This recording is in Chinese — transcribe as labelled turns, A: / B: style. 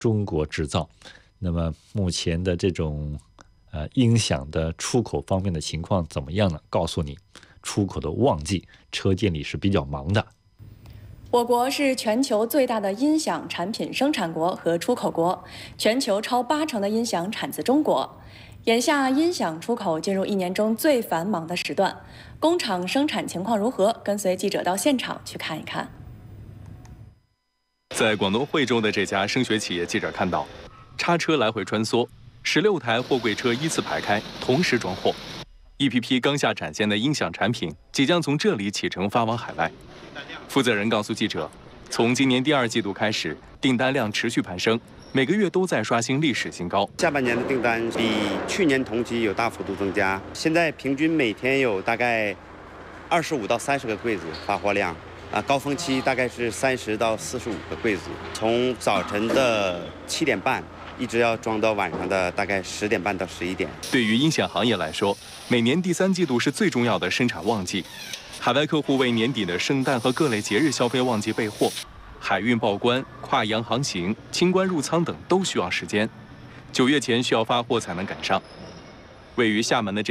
A: 中国制造。那么目前的这种音响的出口方面的情况怎么样呢？告诉你，出口的旺季，车间里是比较忙的。
B: 我国是全球最大的音响产品生产国和出口国，全球超80%的音响产自中国。眼下音响出口进入1年中最繁忙的时段，工厂生产情况如何？跟随记者到现场去看一看。
C: 在广东惠州的这家声学企业，记者看到，叉车来回穿梭，16台货柜车依次排开，同时装货。一批批刚下产线的音响产品即将从这里启程发往海外。负责人告诉记者，从今年第2季度开始，订单量持续攀升，每个月都在刷新历史新高。
D: 下半年的订单比去年同期有大幅度增加，现在平均每天有大概25到30个柜子发货量，高峰期大概是30到45个柜子，从早晨的7点半一直要装到晚上的大概10点半到11点。
C: 对于音响行业来说，每年第3季度是最重要的生产旺季。海外客户为年底的圣诞和各类节日消费旺季备货，海运报关、跨洋航行、清关入仓等都需要时间，9月前需要发货才能赶上。位于厦门的